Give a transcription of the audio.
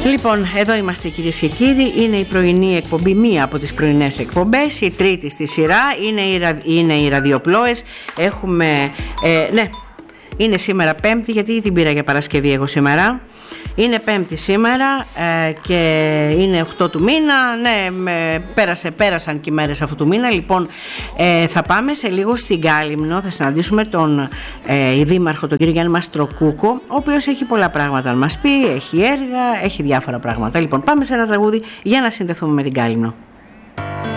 Λοιπόν, εδώ είμαστε κυρίες και κύριοι. Είναι η πρωινή εκπομπή, μία από τις πρωινές εκπομπές, η τρίτη στη σειρά. Είναι οι ραδιοπλόες. Έχουμε, ναι, είναι σήμερα Πέμπτη, γιατί την πήρα για Παρασκευή εγώ σήμερα. Είναι Πέμπτη σήμερα και είναι 8 του μήνα. Ναι, πέρασαν και οι μέρες αυτού του μήνα. Λοιπόν, θα πάμε σε λίγο στην Κάλυμνο. Θα συναντήσουμε τον δήμαρχο, τον κύριο Γιάννη Μαστροκούκο, ο οποίος έχει πολλά πράγματα να μας πει, έχει έργα, έχει διάφορα πράγματα. Λοιπόν, πάμε σε ένα τραγούδι για να συνδεθούμε με την Κάλυμνο.